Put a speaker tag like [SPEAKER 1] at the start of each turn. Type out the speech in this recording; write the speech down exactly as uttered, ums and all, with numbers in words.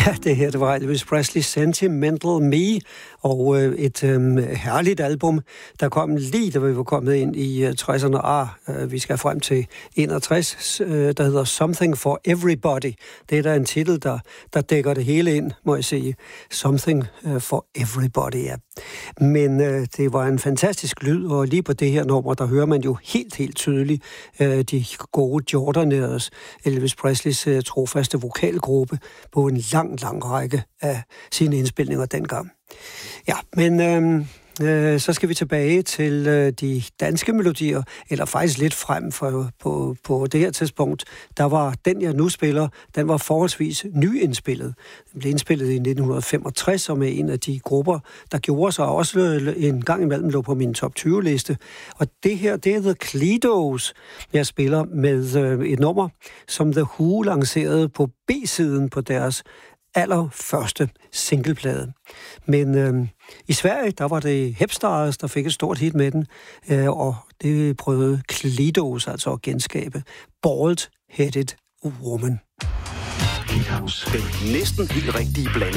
[SPEAKER 1] Ja, det her, det var Elvis Presley, Sentimental Me, og øh, et øh, herligt album, der kom lige, da vi var kommet ind i øh, tresserne. Ah, øh, vi skal frem til enogtres, øh, der hedder Something for Everybody. Det er der en titel, der, der dækker det hele ind, må jeg sige. Something øh, for Everybody, ja. Men øh, det var en fantastisk lyd, og lige på det her nummer, der hører man jo helt, helt tydeligt øh, de gode Jordanaires, Elvis Presleys øh, trofaste vokalgruppe, på en lang, lang række af sine indspilninger dengang. Ja, men øh, øh, så skal vi tilbage til øh, de danske melodier, eller faktisk lidt frem for, på, på det her tidspunkt. Der var den, jeg nu spiller, den var forholdsvis nyindspillet. Den blev indspillet i nitten femogtres, og med en af de grupper, der gjorde sig også en gang imellem lå på min top tyve-liste. Og det her, det er The Kledos, jeg spiller med øh, et nummer, som The Who lancerede på B-siden på deres allerførste singleplade. Men øh, i Sverige, der var det Hepstars, der fik et stort hit med den, øh, og det prøvede Kledos altså at genskabe. Bald-Headed Woman.
[SPEAKER 2] Den næsten helt rigtige blanding